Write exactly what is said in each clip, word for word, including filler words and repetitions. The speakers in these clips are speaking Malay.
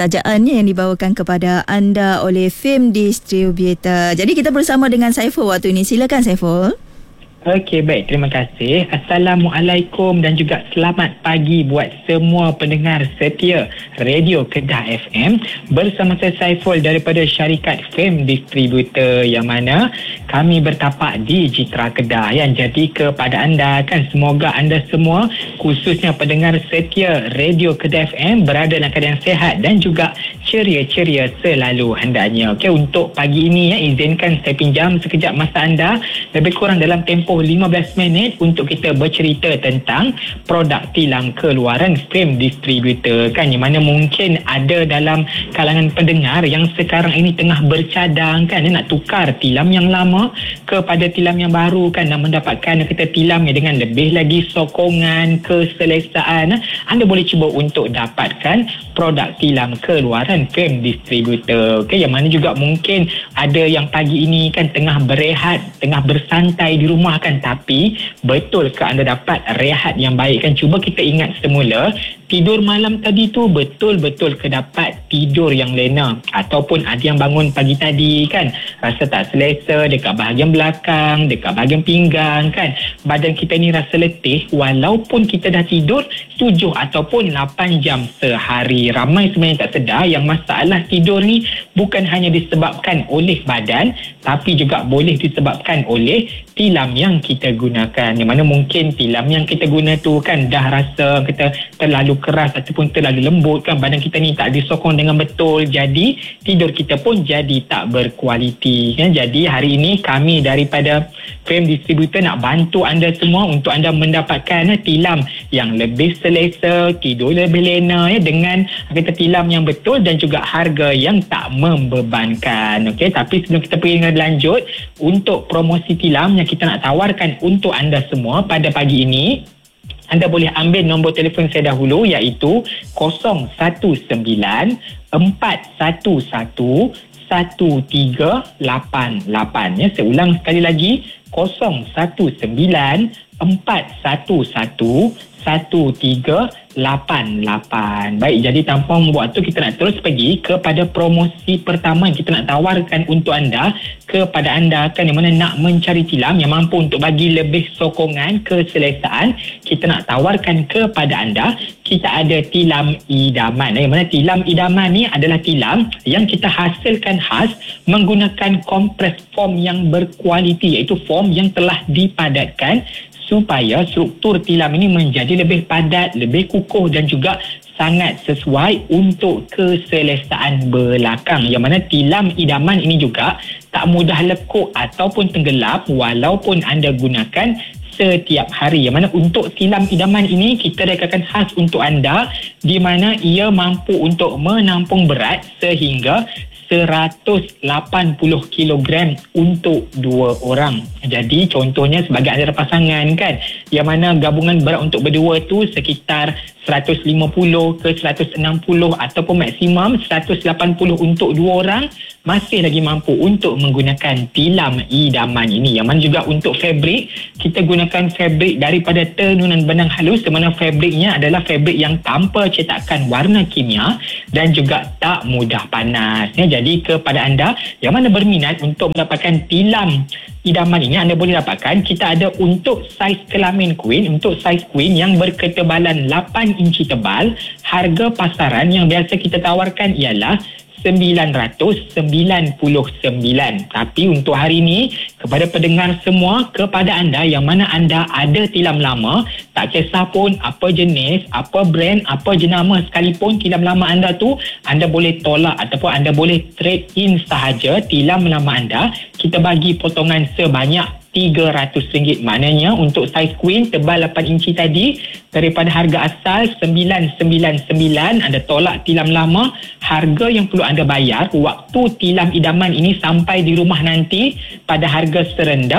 tajaannya yang dibawakan kepada anda oleh Film Distributor. Jadi kita bersama dengan Saiful waktu ini. Silakan Saiful. Okey, baik. Terima kasih. Assalamualaikum dan juga selamat pagi buat semua pendengar setia Radio Kedah F M. Bersama saya Saiful daripada syarikat Film Distributor yang mana kami bertapak di Jitra Kedah. Yang jadi kepada anda kan, semoga anda semua khususnya pendengar setia Radio Kedah F M berada dalam keadaan sehat dan juga ceria-ceria selalu hendaknya. Okey, untuk pagi ini ya, izinkan saya pinjam sekejap masa anda lebih kurang dalam tempoh lima belas minit untuk kita bercerita tentang produk tilam keluaran Film Distributor kan, yang mana mungkin ada dalam kalangan pendengar yang sekarang ini tengah bercadang kan, nak tukar tilam yang lama kepada tilam yang baru kan, dan mendapatkan kita tilam dengan lebih lagi sokongan, keselesaan. Anda boleh cuba untuk dapatkan produk tilam keluaran Film Distributor. Okay, yang mana juga mungkin ada yang pagi ini kan tengah berehat, tengah bersantai di rumah kan, tapi betul ke anda dapat rehat yang baik kan? Cuba kita ingat semula, tidur malam tadi tu betul-betul ke dapat tidur yang lena, ataupun ada yang bangun pagi tadi kan rasa tak selesa dekat bahagian belakang, dekat bahagian pinggang kan, badan kita ni rasa letih walaupun kita dah tidur tujuh ataupun lapan jam sehari. Ramai sebenarnya tak sedar yang masalah tidur ni bukan hanya disebabkan oleh badan, tapi juga boleh disebabkan oleh tilam yang kita gunakan, yang mana mungkin tilam yang kita guna tu kan dah rasa kita terlalu keras ataupun terlalu lembut kan, badan kita ni tak disokong dengan betul, jadi tidur kita pun jadi tak berkualiti kan. Jadi hari ini kami daripada Film Distributor nak bantu anda semua untuk anda mendapatkan tilam yang lebih selesa, tidur lebih lena ya, dengan kata tilam yang betul dan juga harga yang tak membebankan. Okey, tapi sebelum kita pergi dengan lanjut, untuk promosi tilam yang kita nak tawarkan untuk anda semua pada pagi ini, anda boleh ambil nombor telefon saya dahulu, iaitu kosong satu sembilan empat satu satu satu tiga lapan lapan ya. Saya ulang sekali lagi, kosong satu sembilan empat satu satu satu tiga lapan lapan. Baik, jadi tanpa membuat tu kita nak terus pergi kepada promosi pertama yang kita nak tawarkan untuk anda, kepada anda kan yang mana nak mencari tilam yang mampu untuk bagi lebih sokongan, keselesaan. Kita nak tawarkan kepada anda, kita ada tilam idaman, yang mana tilam idaman ni adalah tilam yang kita hasilkan khas menggunakan kompres foam yang berkualiti, iaitu foam yang telah dipadatkan supaya struktur tilam ini menjadi lebih padat, lebih kukuh dan juga sangat sesuai untuk keselesaan belakang. Yang mana tilam idaman ini juga tak mudah lekuk ataupun tenggelam walaupun anda gunakan setiap hari. Yang mana untuk tilam idaman ini kita rekalkan khas untuk anda, di mana ia mampu untuk menampung berat sehingga seratus lapan puluh kilogram untuk dua orang. Jadi contohnya sebagai antara pasangan kan, yang mana gabungan berat untuk berdua tu sekitar seratus lima puluh ke seratus enam puluh ataupun maksimum seratus lapan puluh untuk dua orang, masih lagi mampu untuk menggunakan tilam idaman ini. Yang mana juga untuk fabrik, kita gunakan fabrik daripada tenunan benang halus, di mana fabriknya adalah fabrik yang tanpa cetakan warna kimia dan juga tak mudah panas ya. Jadi kepada anda yang mana berminat untuk mendapatkan tilam idaman ini, anda boleh dapatkan. Kita ada untuk saiz kelamin queen, untuk saiz queen yang berketebalan lapan inci tebal. Harga pasaran yang biasa kita tawarkan ialah sembilan ratus sembilan puluh sembilan. Tapi untuk hari ini, kepada pendengar semua, kepada anda yang mana anda ada tilam lama, tak kisah pun apa jenis, apa brand, apa jenama sekalipun tilam lama anda tu, anda boleh tolak ataupun anda boleh trade in sahaja tilam lama anda. Kita bagi potongan sebanyak tiga ratus ringgit. Maknanya untuk saiz queen tebal lapan inci tadi, daripada harga asal sembilan sembilan sembilan, anda tolak tilam lama, harga yang perlu anda bayar waktu tilam idaman ini sampai di rumah nanti pada harga serendah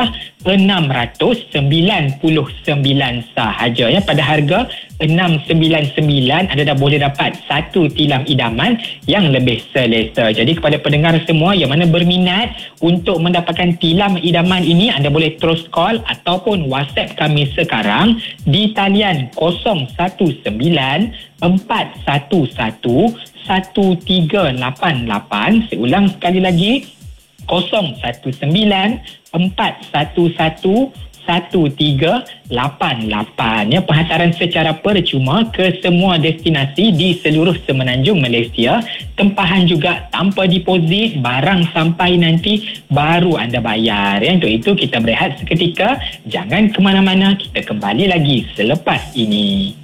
enam ratus sembilan puluh sembilan sahaja ya. Pada harga enam ratus sembilan puluh sembilan anda dah boleh dapat satu tilam idaman yang lebih selesa. Jadi kepada pendengar semua yang mana berminat untuk mendapatkan tilam idaman ini, anda boleh terus call ataupun WhatsApp kami sekarang di talian kosong satu sembilan empat satu satu satu tiga lapan lapan. Saya ulang sekali lagi, kosong satu sembilan empat satu satu satu tiga lapan lapan ya. Penghantaran secara percuma ke semua destinasi di seluruh semenanjung Malaysia. Tempahan juga tanpa deposit, barang sampai nanti baru anda bayar ya. Untuk itu kita berehat seketika, jangan ke mana-mana, kita kembali lagi selepas ini.